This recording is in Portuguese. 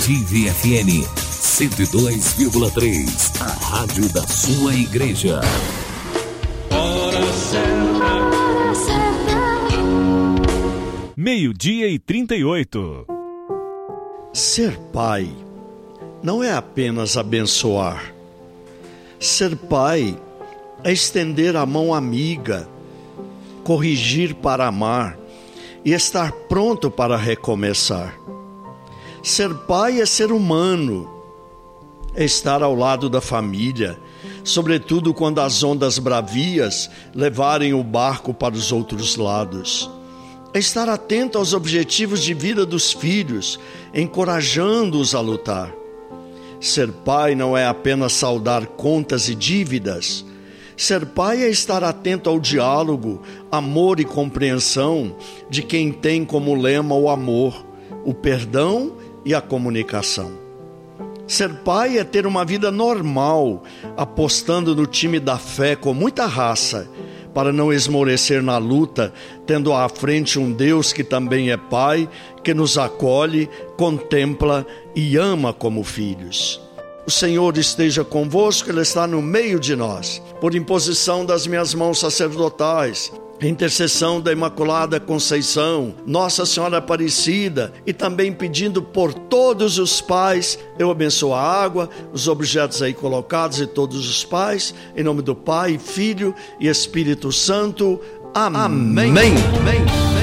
Native FM 102,3, a rádio da sua igreja. Hora certa. 12:38. Ser pai não é apenas abençoar. Ser pai é estender a mão amiga, corrigir para amar e estar pronto para recomeçar. Ser pai é ser humano, é estar ao lado da família, sobretudo quando as ondas bravias levarem o barco para os outros lados. É estar atento aos objetivos de vida dos filhos, encorajando-os a lutar. Ser pai não é apenas saldar contas e dívidas. Ser pai é estar atento ao diálogo, amor e compreensão de quem tem como lema o amor, o perdão e a comunicação. Ser pai é ter uma vida normal, apostando no time da fé com muita raça, para não esmorecer na luta, tendo à frente um Deus que também é Pai, que nos acolhe, contempla e ama como filhos. O Senhor esteja convosco, Ele está no meio de nós. Por imposição das minhas mãos sacerdotais, intercessão da Imaculada Conceição, Nossa Senhora Aparecida, e também pedindo por todos os pais, eu abençoo a água, os objetos aí colocados e todos os pais, em nome do Pai, Filho e Espírito Santo. Amém. Amém.